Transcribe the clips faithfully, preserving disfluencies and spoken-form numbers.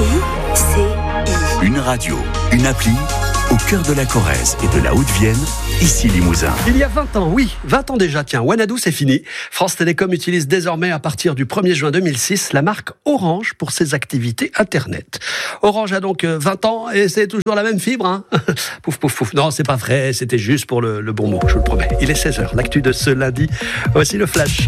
I C I. Une radio, une appli, au cœur de la Corrèze et de la Haute-Vienne, ici Limousin. Il y a vingt ans, oui, vingt ans déjà, tiens, Wanadoo c'est fini. France Télécom utilise désormais à partir du premier juin deux mille six la marque Orange pour ses activités Internet. Orange a donc vingt ans et c'est toujours la même fibre, hein. Pouf, pouf, pouf. Non, c'est pas vrai, c'était juste pour le, le bon mot, je vous le promets. Il est seize heures, l'actu de ce lundi. Voici le flash.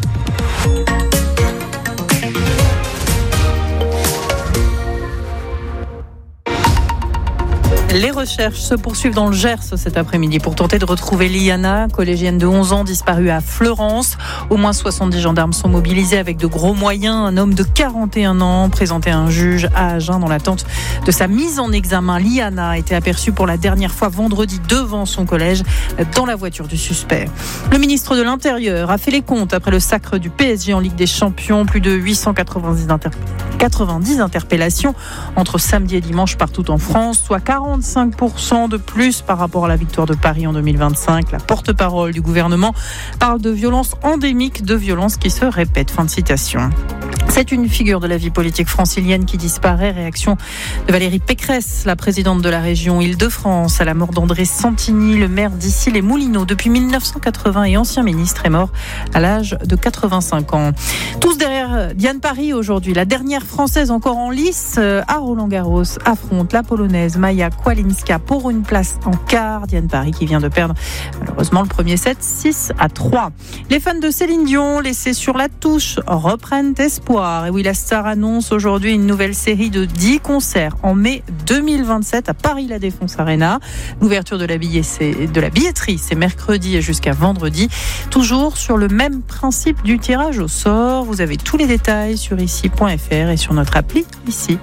Les recherches se poursuivent dans le Gers cet après-midi pour tenter de retrouver Liana, collégienne de onze ans disparue à Fleurance. Au moins soixante-dix gendarmes sont mobilisés avec de gros moyens. Un homme de quarante et un ans présenté à un juge à Agen dans l'attente de sa mise en examen. Liana a été aperçue pour la dernière fois vendredi devant son collège dans la voiture du suspect. Le ministre de l'Intérieur a fait les comptes après le sacre du P S G en Ligue des Champions. Plus de huit cent quatre-vingt-dix, inter... quatre-vingt-dix interpellations entre samedi et dimanche partout en France, soit quarante-cinq pour cent de plus par rapport à la victoire de Paris en deux mille vingt-cinq. La porte-parole du gouvernement parle de violences endémiques, de violences qui se répètent. Fin de citation. C'est une figure de la vie politique francilienne qui disparaît. Réaction de Valérie Pécresse, la présidente de la région Île-de-France, à la mort d'André Santini, le maire d'Issy-les-Moulineaux depuis mille neuf cent quatre-vingts et ancien ministre, est mort à l'âge de quatre-vingt-cinq ans. Tous derrière Diane Paris aujourd'hui. La dernière française encore en lice à Roland-Garros affronte la polonaise Maja Kłalinska pour une place en quart. Diane Paris qui vient de perdre malheureusement le premier set six à trois. Les fans de Céline Dion, laissés sur la touche, reprennent espoir. Et oui, la star annonce aujourd'hui une nouvelle série de dix concerts en mai deux mille vingt-sept à Paris La Défense Arena. L'ouverture de la, billet, c'est, de la billetterie, c'est mercredi jusqu'à vendredi. Toujours sur le même principe du tirage au sort. Vous avez tous les détails sur ici point f r et sur notre appli ici.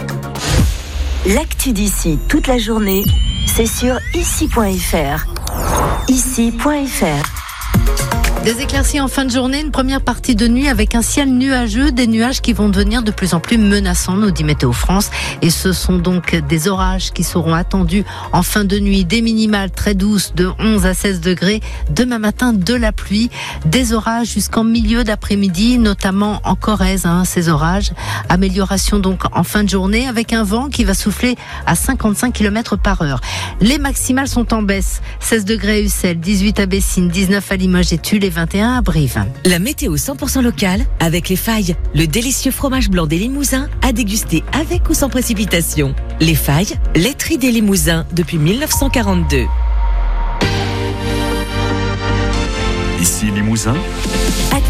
L'actu d'ici toute la journée, c'est sur ici point f r. ici point f r. Des éclaircies en fin de journée, une première partie de nuit avec un ciel nuageux, des nuages qui vont devenir de plus en plus menaçants, nous dit Météo France. Et ce sont donc des orages qui seront attendus en fin de nuit, des minimales très douces de onze à seize degrés. Demain matin, de la pluie, des orages jusqu'en milieu d'après-midi, notamment en Corrèze, hein, ces orages. Amélioration donc en fin de journée avec un vent qui va souffler à cinquante-cinq kilomètres par heure. Les maximales sont en baisse, seize degrés à Ussel, dix-huit à Bessines, dix-neuf à Limoges et Tulle, vingt et un à Brive. La météo cent pour cent locale avec Les Failles, le délicieux fromage blanc des Limousins à déguster avec ou sans précipitation. Les Failles, laiterie des Limousins depuis mille neuf cent quarante-deux. Ici Limousin.